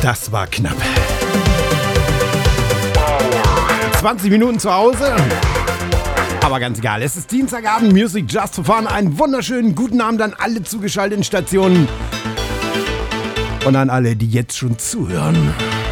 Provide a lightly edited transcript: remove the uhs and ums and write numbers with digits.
Das war knapp. 20 Minuten zu Hause. Aber ganz egal, es ist Dienstagabend, Music Just for Fun. Einen wunderschönen guten Abend an alle zugeschalteten Stationen. Und an alle, die jetzt schon zuhören.